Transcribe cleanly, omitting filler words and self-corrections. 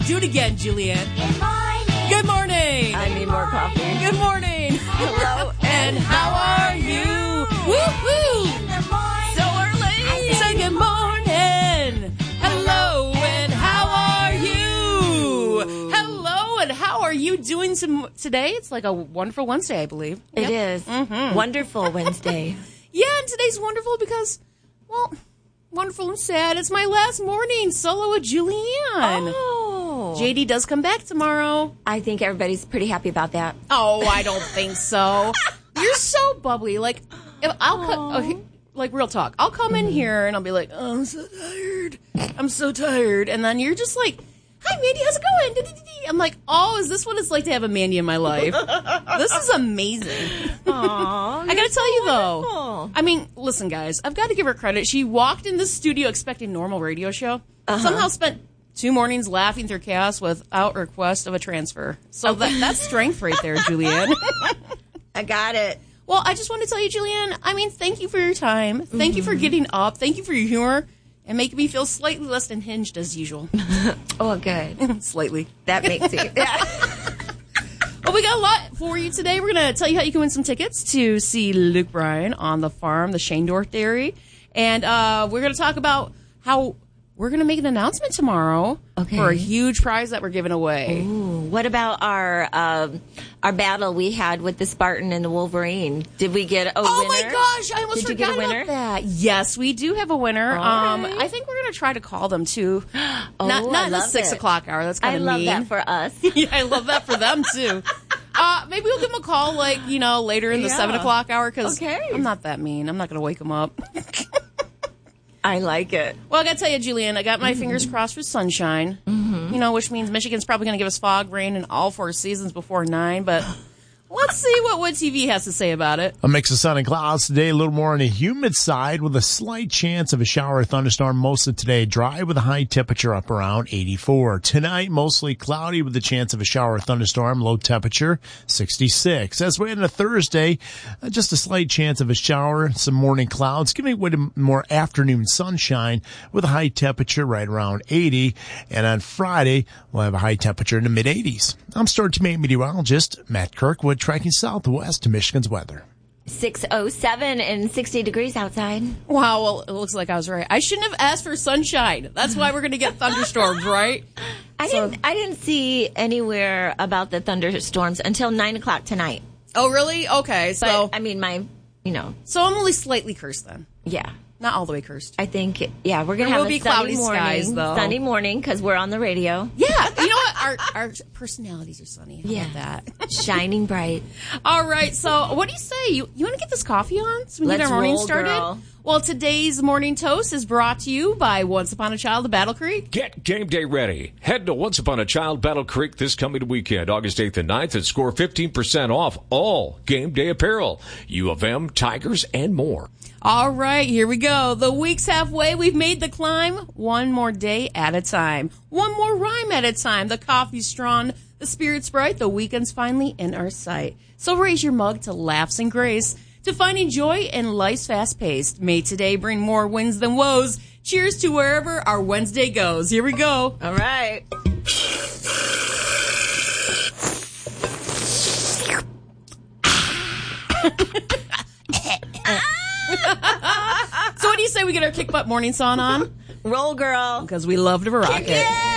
Do it again, Julianne. Good morning. Good morning. I need more coffee. Good morning. Hello, And how are you? Woo-hoo. In the morning. So early. Say good morning. Hello, and how are you? Hello, and how are you doing today? It's like a wonderful Wednesday, I believe. It is. Mm-hmm. Wonderful Wednesday. Yeah, and today's wonderful because, well, wonderful and sad. It's my last morning solo with Julianne. Oh. JD does come back tomorrow. I think everybody's pretty happy about that. Oh, I don't think so. You're so bubbly. Like, if like real talk. I'll come in here and I'll be like, oh, I'm so tired. I'm so tired. And then you're just like, hi, Mandy, how's it going? I'm like, oh, is this what it's like to have a Mandy in my life? This is amazing. Aww, I gotta tell you, though. wonderful. I mean, listen, guys. I've got to give her credit. She walked in the studio expecting normal radio show. Somehow spent 2 mornings laughing through chaos without request of a transfer. So that's strength right there, Julianne. I got it. Well, I just want to tell you, Julianne, I mean, thank you for your time. Thank you for getting up. Thank you for your humor. And making me feel slightly less unhinged as usual. Oh, good. Slightly. That makes it. Yeah. Well, we got a lot for you today. We're going to tell you how you can win some tickets to see Luke Bryan on the farm, the Shaendorf Dairy. And we're going to talk about how we're going to make an announcement tomorrow for a huge prize that we're giving away. Ooh, what about our battle we had with the Spartan and the Wolverine? Did we get a winner? Oh my gosh, I almost Did you get forgot a winner? about that. Yes, we do have a winner. All right. I think we're going to try to call them too. Oh, not I in the love 6 it. o'clock hour. That's kind I of love mean. that for us. Yeah, I love that for them too. Maybe we'll give them a call, like, later in the 7 o'clock hour, because I'm not that mean. I'm not going to wake them up. I like it. Well, I got to tell you, Julianne, I got my fingers crossed for sunshine, which means Michigan's probably going to give us fog, rain, and all 4 seasons before 9, but let's see what Wood TV has to say about it. A mix of sun and clouds today, a little more on the humid side with a slight chance of a shower or thunderstorm most of today. Dry with a high temperature up around 84. Tonight, mostly cloudy with a chance of a shower or thunderstorm, low temperature 66. As we head into Thursday, just a slight chance of a shower, some morning clouds, giving way to more afternoon sunshine with a high temperature right around 80. And on Friday, we'll have a high temperature in the mid 80s. I'm Star Teammate Meteorologist Matt Kirkwood, tracking southwest to Michigan's weather. 6:07 and 60 degrees outside. Wow, well, it looks like I was right. I shouldn't have asked for sunshine. That's why we're going to get thunderstorms, right? I didn't see anywhere about the thunderstorms until 9 o'clock tonight. Oh, really? Okay, so... But, I mean, So I'm only slightly cursed then. yeah. Not all the way cursed. I think, yeah, we're going to There have will a be sunny cloudy morning. skies, though. Sunny morning, because we're on the radio. Yeah, you know what? Our personalities are sunny. How about that? Shining bright. All right, so what do you say? You want to get this coffee on so we can get Let's our morning roll, started? girl. Well, today's morning toast is brought to you by Once Upon a Child of Battle Creek. Get game day ready. Head to Once Upon a Child Battle Creek this coming weekend, August 8th and 9th, and score 15% off all game day apparel, U of M, Tigers, and more. All right, here we go. The week's halfway. We've made the climb. One more day at a time. One more rhyme at a time. The coffee's strong. The spirit's bright. The weekend's finally in our sight. So raise your mug to laughs and grace, to finding joy in life's fast paced. May today bring more wins than woes. Cheers to wherever our Wednesday goes. Here we go. All right. So what do you say we get our kick butt morning song on? Roll, girl. Because we love to rock it.